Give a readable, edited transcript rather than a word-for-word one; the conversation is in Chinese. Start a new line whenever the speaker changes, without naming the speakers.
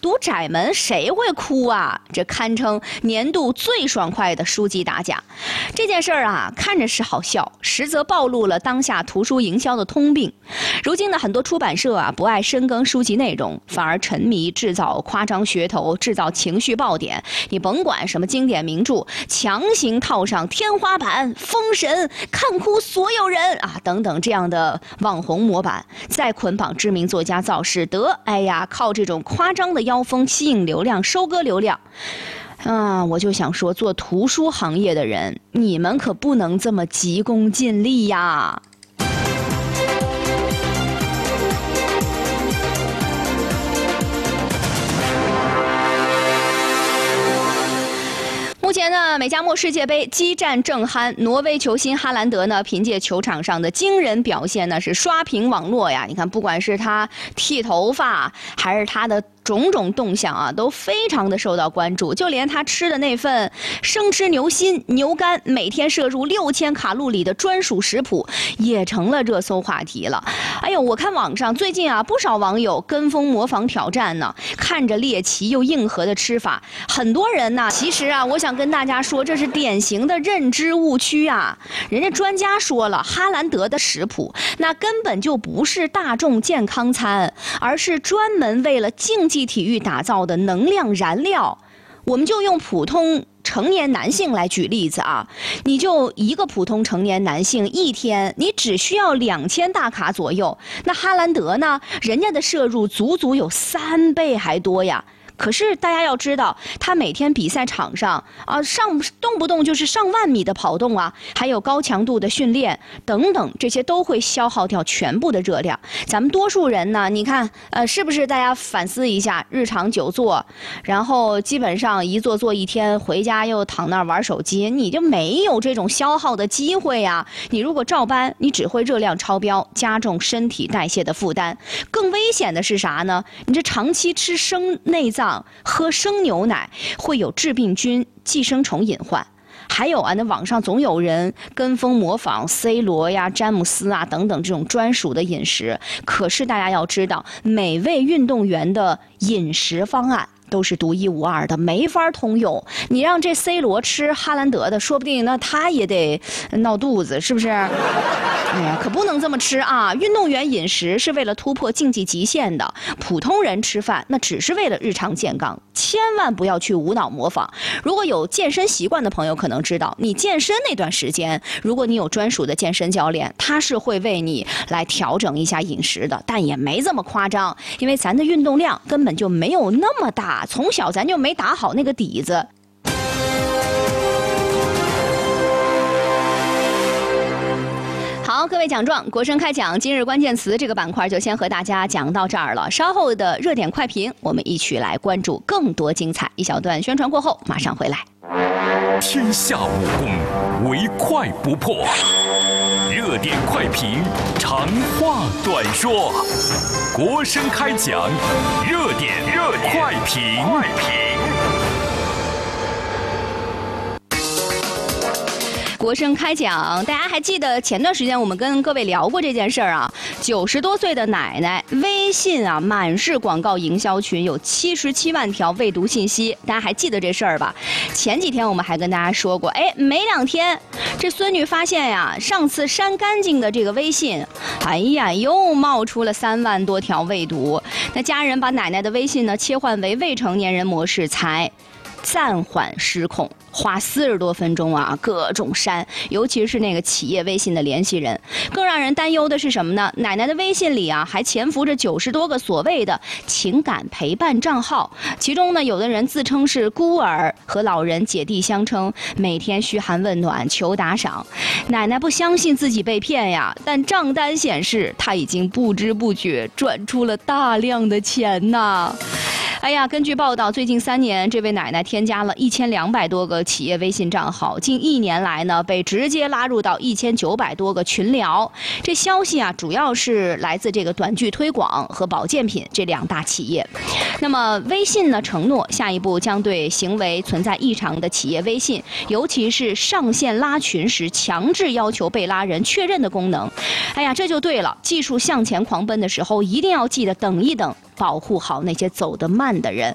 读窄门谁会哭啊？这堪称年度最爽快的书籍打假。这件事儿啊，看着是好笑，实则暴露了当下图书营销的通病。如今的很多出版社啊，不爱深耕书籍内容，反而沉迷制造夸张噱头，制造情绪爆点。你甭管什么经典名著，强行套上天花板、封神、看哭所有人啊等等这样的网红模板，再捆绑知名作家造势，哎呀，靠这种夸张的妖风吸引流量，收割流量。我就想说，做图书行业的人，你们可不能这么急功近利呀。目前呢，美加墨世界杯激战正酣，挪威球星哈兰德呢，凭借球场上的惊人表现呢，是刷屏网络呀。你看，不管是他剃头发，还是他的种种动向啊，都非常的受到关注。就连他吃的那份生吃牛心、牛肝，每天摄入6000卡路里的专属食谱，也成了热搜话题了。哎呦，我看网上最近啊，不少网友跟风模仿挑战呢，看着猎奇又硬核的吃法，很多人呢，其实啊，我想跟大家说，这是典型的认知误区啊。人家专家说了，哈兰德的食谱那根本就不是大众健康餐，而是专门为了竞技体育打造的能量燃料。我们就用普通成年男性来举例子啊，你就一个普通成年男性一天你只需要2000大卡左右，那哈兰德呢，人家的摄入足足有3倍还多呀。可是大家要知道，他每天比赛场上啊，动不动就是上万米的跑动啊，还有高强度的训练等等，这些都会消耗掉全部的热量。咱们多数人呢，你看，是不是大家反思一下，日常久坐，然后基本上一坐一天，回家又躺那儿玩手机，你就没有这种消耗的机会呀。你如果照搬，你只会热量超标，加重身体代谢的负担。更危险的是啥呢？你这长期吃生内脏，喝生牛奶会有致病菌、寄生虫隐患。还有啊，那网上总有人跟风模仿 C 罗呀、詹姆斯啊等等这种专属的饮食。可是大家要知道，每位运动员的饮食方案都是独一无二的，没法通用。你让这 C 罗吃哈兰德的，说不定那他也得闹肚子，是不是？哎呀，可不能这么吃啊！运动员饮食是为了突破竞技极限的，普通人吃饭那只是为了日常健康，千万不要去无脑模仿。如果有健身习惯的朋友可能知道，你健身那段时间，如果你有专属的健身教练，他是会为你来调整一下饮食的，但也没这么夸张，因为咱的运动量根本就没有那么大，从小咱就没打好那个底子。好，各位奖状，国声开讲今日关键词这个板块就先和大家讲到这儿了。稍后的热点快评，我们一起来关注更多精彩。一小段宣传过后，马上回来。
天下武功，唯快不破。热点快评，长话短说。国声开讲，热点快评。
国声开讲，大家还记得前段时间我们跟各位聊过这件事儿啊？90多岁的奶奶，微信啊满是广告营销群，有77万条未读信息，大家还记得这事儿吧？前几天我们还跟大家说过，没2天，这孙女发现呀，上次删干净的这个微信，哎呀，又冒出了3万多条未读。那家人把奶奶的微信呢切换为未成年人模式，才暂缓失控。花40多分钟啊，各种删，尤其是那个企业微信的联系人。更让人担忧的是什么呢？奶奶的微信里啊，还潜伏着90多个所谓的情感陪伴账号，其中呢，有的人自称是孤儿，和老人姐弟相称，每天嘘寒问暖，求打赏。奶奶不相信自己被骗呀，但账单显示，她已经不知不觉转出了大量的钱呐。哎呀，根据报道，最近3年，这位奶奶添加了1200多个企业微信账号，近1年来呢，被直接拉入到1900多个群聊。这消息啊，主要是来自这个短剧推广和保健品这2大企业。那么，微信呢承诺下一步将对行为存在异常的企业微信，尤其是上线拉群时强制要求被拉人确认的功能。哎呀，这就对了，技术向前狂奔的时候，一定要记得等一等。保护好那些走得慢的人。